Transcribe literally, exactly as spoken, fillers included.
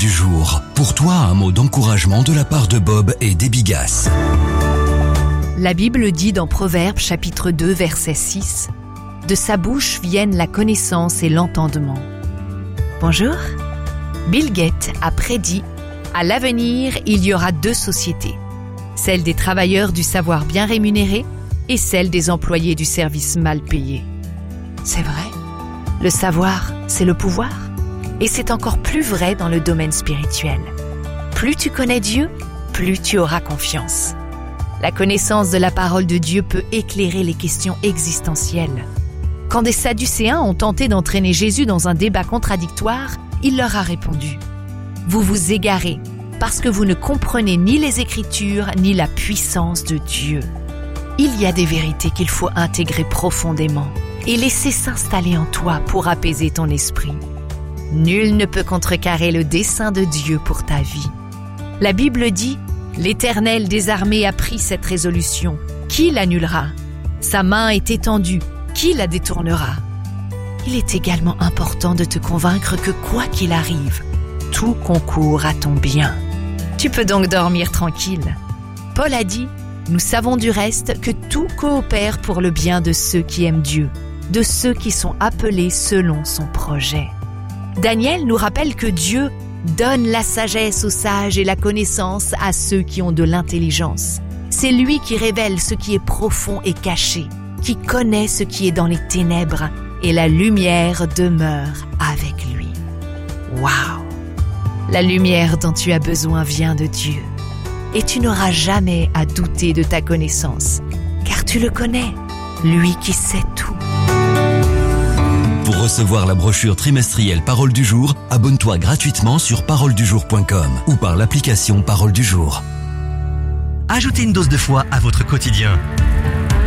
du jour. Pour toi, un mot d'encouragement de la part de Bob et d'Ebigas. La Bible dit dans Proverbes chapitre deux verset six « De sa bouche viennent la connaissance et l'entendement ». Bonjour. Bill Gates a prédit « À l'avenir, il y aura deux sociétés, celle des travailleurs du savoir bien rémunérés et celle des employés du service mal payé. » C'est vrai. Le savoir, c'est le pouvoir. Et c'est encore plus vrai dans le domaine spirituel. Plus tu connais Dieu, plus tu auras confiance. La connaissance de la parole de Dieu peut éclairer les questions existentielles. Quand des Sadducéens ont tenté d'entraîner Jésus dans un débat contradictoire, il leur a répondu « Vous vous égarez parce que vous ne comprenez ni les Écritures ni la puissance de Dieu. » Il y a des vérités qu'il faut intégrer profondément et laisser s'installer en toi pour apaiser ton esprit. Nul ne peut contrecarrer le dessein de Dieu pour ta vie. La Bible dit « L'Éternel des armées a pris cette résolution. Qui l'annulera? Sa main est étendue. Qui la détournera ?» Il est également important de te convaincre que quoi qu'il arrive, tout concourt à ton bien. Tu peux donc dormir tranquille. Paul a dit « Nous savons du reste que tout coopère pour le bien de ceux qui aiment Dieu, de ceux qui sont appelés selon son projet. » Daniel nous rappelle que Dieu donne la sagesse aux sages et la connaissance à ceux qui ont de l'intelligence. C'est lui qui révèle ce qui est profond et caché, qui connaît ce qui est dans les ténèbres, et la lumière demeure avec lui. Waouh! La lumière dont tu as besoin vient de Dieu. Et tu n'auras jamais à douter de ta connaissance, car tu le connais, lui qui sait tout. Pour recevoir la brochure trimestrielle Parole du jour, abonne-toi gratuitement sur parole du jour point com ou par l'application Parole du jour. Ajoutez une dose de foi à votre quotidien.